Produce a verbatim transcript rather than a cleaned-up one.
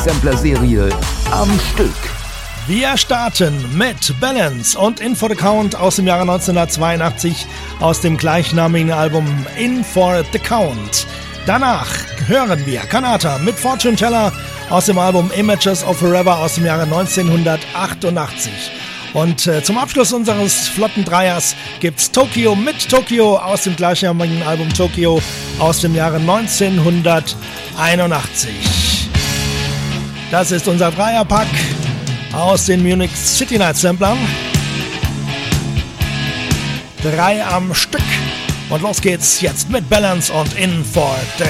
Sampler-Serie am Stück. Wir starten mit Balance und In For The Count aus dem Jahre neunzehnhundertzweiundachtzig aus dem gleichnamigen Album In For The Count. Danach hören wir Kanata mit Fortune Teller aus dem Album Images of Forever aus dem Jahre neunzehnhundertachtundachtzig. Und äh, zum Abschluss unseres flotten Dreiers gibt's Tokyo mit Tokyo aus dem gleichnamigen Album Tokyo aus dem Jahre neunzehnhunderteinundachtzig. Das ist unser Dreierpack aus den Munich City Night Samplern. Drei am Stück. Und los geht's jetzt mit Balance und In For The